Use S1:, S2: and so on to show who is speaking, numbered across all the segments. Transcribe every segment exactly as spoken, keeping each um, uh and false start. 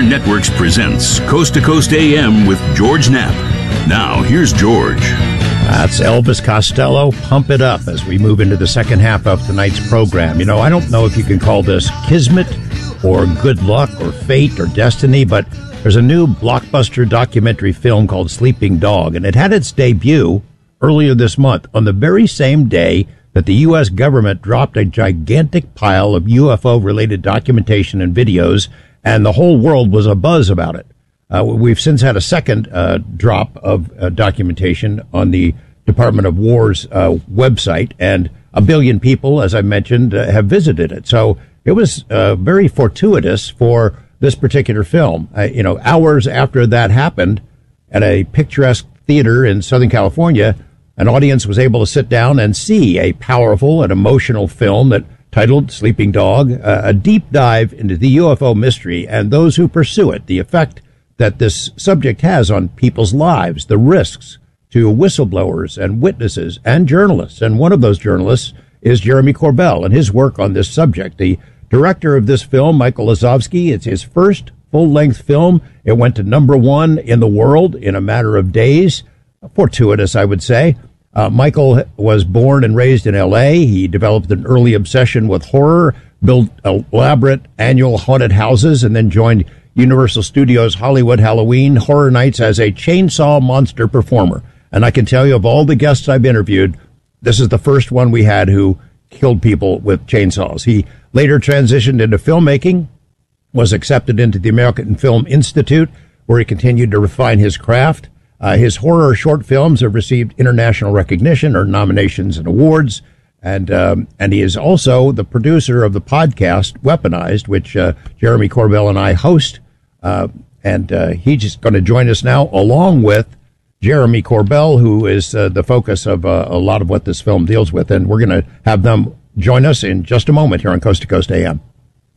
S1: Networks presents Coast to Coast A M with George Knapp. Now, here's George.
S2: That's Elvis Costello, Pump It Up, as we move into the second half of tonight's program. You know, I don't know if you can call this kismet or good luck or fate or destiny, but there's a new blockbuster documentary film called Sleeping Dog, and it had its debut earlier this month on the very same day that the U S government dropped a gigantic pile of U F O-related documentation and videos, and the whole world was abuzz about it. Uh, we've since had a second uh, drop of uh, documentation on the Department of War's uh, website, and a billion people, as I mentioned, uh, have visited it. So it was uh, very fortuitous for this particular film. Uh, you know, hours after that happened, at a picturesque theater in Southern California, an audience was able to sit down and see a powerful and emotional film that titled Sleeping Dog, uh, a deep dive into the U F O mystery and those who pursue it, the effect that this subject has on people's lives, the risks to whistleblowers and witnesses and journalists. And one of those journalists is Jeremy Corbell and his work on this subject. The director of this film, Michael Lazovsky, it's his first full-length film. It went to number one in the world in a matter of days. Fortuitous, I would say. Uh, Michael was born and raised in L A. He developed an early obsession with horror, built elaborate annual haunted houses, and then joined Universal Studios Hollywood Halloween Horror Nights as a chainsaw monster performer. And I can tell you, of all the guests I've interviewed, this is the first one we had who killed people with chainsaws. He later transitioned into filmmaking, was accepted into the American Film Institute, where he continued to refine his craft. Uh, his horror short films have received international recognition or nominations and awards, and um, and he is also the producer of the podcast Weaponized, which uh, Jeremy Corbell and I host, uh, and uh, he's just going to join us now, along with Jeremy Corbell, who is uh, the focus of uh, a lot of what this film deals with, and we're going to have them join us in just a moment here on Coast to Coast A M.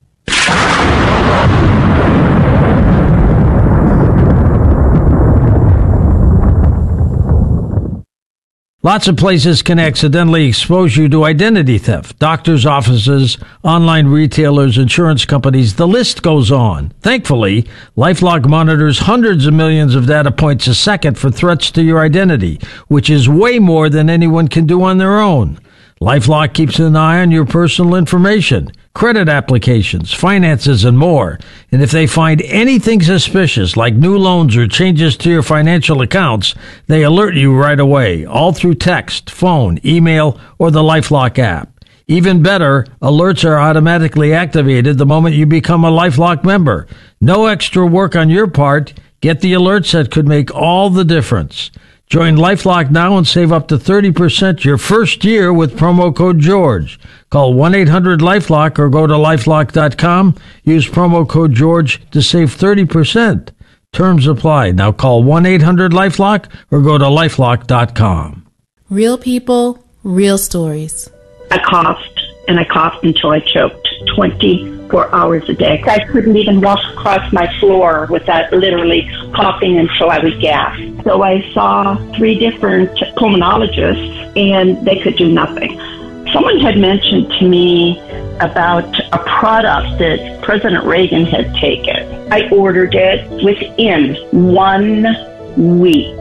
S3: Lots of places can accidentally expose you to identity theft. Doctors' offices, online retailers, insurance companies, the list goes on. Thankfully, LifeLock monitors hundreds of millions of data points a second for threats to your identity, which is way more than anyone can do on their own. LifeLock keeps an eye on your personal information, credit applications, finances, and more. And if they find anything suspicious, like new loans or changes to your financial accounts, they alert you right away, all through text, phone, email, or the LifeLock app. Even better, alerts are automatically activated the moment you become a LifeLock member. No extra work on your part. Get the alerts that could make all the difference. Join LifeLock now and save up to thirty percent your first year with promo code George. Call one eight hundred LifeLock or go to lifelock dot com. Use promo code George to save thirty percent. Terms apply. Now call one eight hundred LifeLock or go to lifelock dot com.
S4: Real people, real stories.
S5: I coughed, and I coughed until I choked twenty-four hours a day. I couldn't even walk across my floor without literally coughing until I would gasp. So I saw three different pulmonologists, and they could do nothing. Someone had mentioned to me about a product that President Reagan had taken. I ordered it within one week.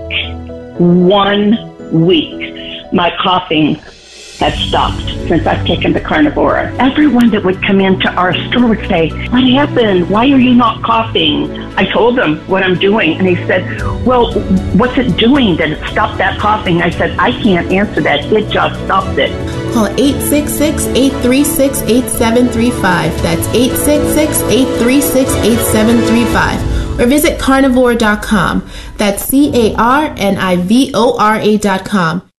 S5: One week. My coughing has stopped since I've taken the Carnivora. Everyone that would come into our store would say, "What happened? Why are you not coughing?" I told them what I'm doing, and he said, "Well, what's it doing that it stopped that coughing?" I said, "I can't answer that. It just stopped it."
S4: Call eight six six, eight three six, eight seven three five. That's eight six six, eight three six, eight seven three five. Or visit carnivore dot com. That's C A R N I V O R A dot com.